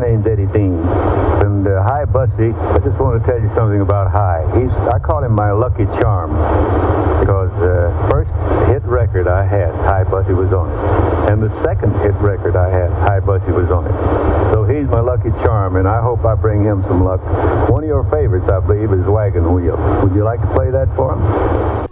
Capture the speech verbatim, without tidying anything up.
name's Eddie Dean. And uh, Hi Bussy, I just want to tell you something about Hi. He's, I call him my lucky charm because uh, first hit record I had, Hi Bussy was on it. And the second hit record I had, Hi Bussy was on it. So he's my lucky charm, and I hope I bring him some luck. One of your favorites, I believe, is Wagon Wheels. Would you like to play that for him?